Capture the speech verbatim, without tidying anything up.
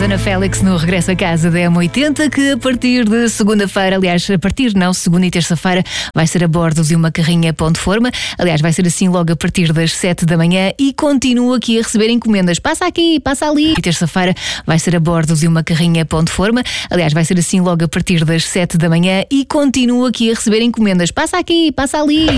Ana Félix no Regresso a Casa da M oitenta, que a partir de segunda-feira, aliás, a partir não, segunda e terça-feira, vai ser a bordo de uma carrinha Ponte Forma. Aliás, vai ser assim logo a partir das sete da manhã e continua aqui a receber encomendas. Passa aqui, passa ali. E terça-feira vai ser a bordo de uma carrinha Ponte Forma. Aliás, vai ser assim logo a partir das sete da manhã e continua aqui a receber encomendas. Passa aqui, passa ali.